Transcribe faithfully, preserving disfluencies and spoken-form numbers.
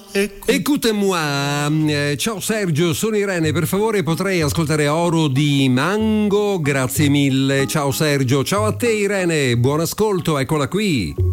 Écoutez-moi. Eh, ciao Sergio, sono Irene, per favore potrei ascoltare Oro di Mango? Grazie mille. Ciao Sergio, ciao a te Irene, buon ascolto, eccola qui.